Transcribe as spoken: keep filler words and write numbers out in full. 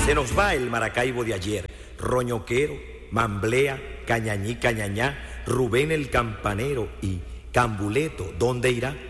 Se nos va el Maracaibo de ayer, Roñoquero, Mamblea, Cañañí, Cañañá, Rubén el Campanero y Cambuleto, ¿dónde irá?